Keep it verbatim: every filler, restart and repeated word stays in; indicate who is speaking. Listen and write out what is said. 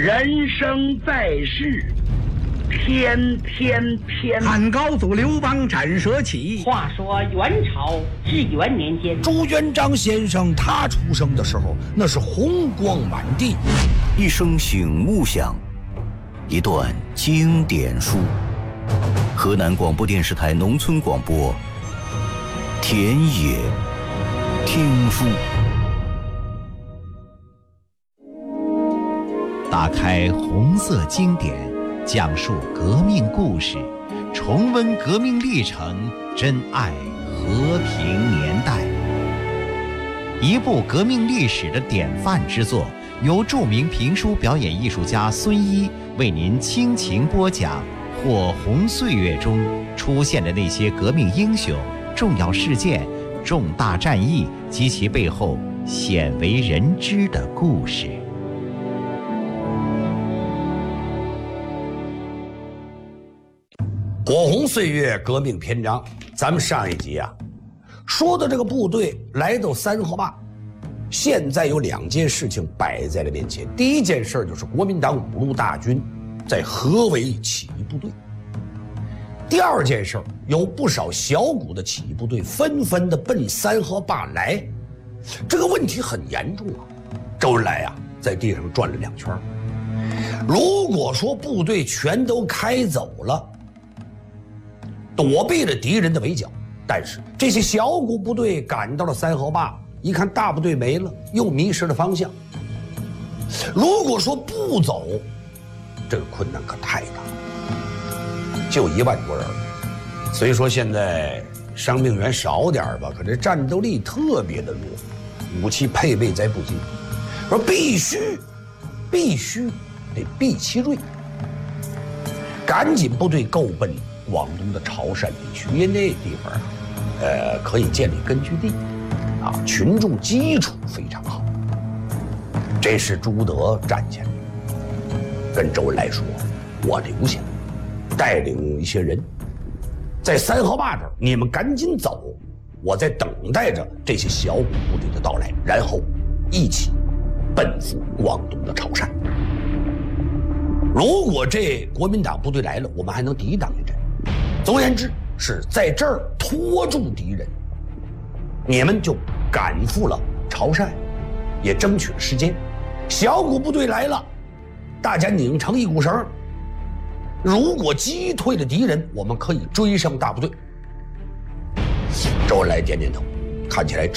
Speaker 1: 人生在世，天天天。
Speaker 2: 汉高祖刘邦斩蛇起。
Speaker 3: 话说元朝至元年间，
Speaker 4: 朱元璋先生他出生的时候，那是红光满地。
Speaker 5: 一声醒目响，一段经典书。河南广播电视台农村广播，田野听书。
Speaker 6: 打开红色经典，讲述革命故事，重温革命历程，珍爱和平年代。一部革命历史的典范之作，由著名评书表演艺术家孙一为您倾情播讲火红岁月中出现的那些革命英雄、重要事件、重大战役及其背后鲜为人知的故事。
Speaker 4: 火红岁月革命篇章，咱们上一集啊说的这个部队来到三河坝，现在有两件事情摆在了面前。第一件事就是国民党五路大军在合围起义部队，第二件事有不少小股的起义部队纷纷的奔三河坝来。这个问题很严重啊！周恩来啊在地上转了两圈，如果说部队全都开走了，躲避了敌人的围剿，但是这些小股部队赶到了三河坝，一看大部队没了，又迷失了方向。如果说不走，这个困难可太大了，就一万多人。所以说现在伤病员少点吧，可这战斗力特别的弱，武器配备在不济，说必须必须得毕其锐，赶紧部队够奔广东的潮汕地区，因为那地方啊，呃，可以建立根据地，啊，群众基础非常好。这是朱德站起来，跟周恩来说：“我留下，带领一些人，在三河坝这儿，你们赶紧走，我在等待着这些小股部队的到来，然后一起奔赴广东的潮汕。如果这国民党部队来了，我们还能抵挡一阵。总而言之，是在这儿拖住敌人，你们就赶赴了潮汕，也争取了时间。小股部队来了，大家拧成一股绳，如果击退了敌人，我们可以追上大部队。”周恩来点点头，看起来